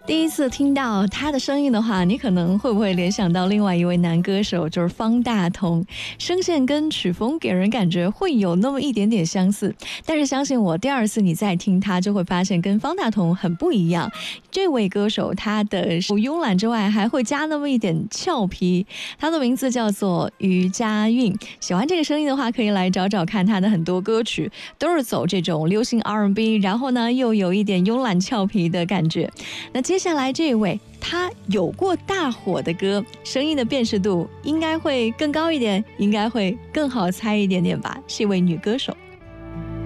第一次听到他的声音的话，你可能会不会联想到另外一位男歌手，就是方大同，声线跟曲风给人感觉会有那么一点点相似，但是相信我，第二次你再听他就会发现跟方大同很不一样。这位歌手他的慵懒之外还会加那么一点俏皮，他的名字叫做余佳韵。喜欢这个声音的话，可以来找找看他的很多歌曲，都是走这种流行 R&B， 然后呢又有一点慵懒俏皮的感觉。那接下来这位他有过大火的歌，声音的辨识度应该会更高一点，应该会更好猜一点点吧，是一位女歌手。